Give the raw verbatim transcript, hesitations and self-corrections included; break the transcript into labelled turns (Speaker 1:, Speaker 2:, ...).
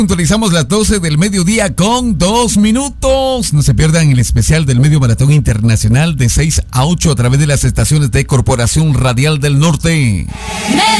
Speaker 1: Puntualizamos las doce del mediodía con dos minutos. No se pierdan el especial del Medio Maratón Internacional de seis a ocho a través de las estaciones de Corporación Radial del Norte.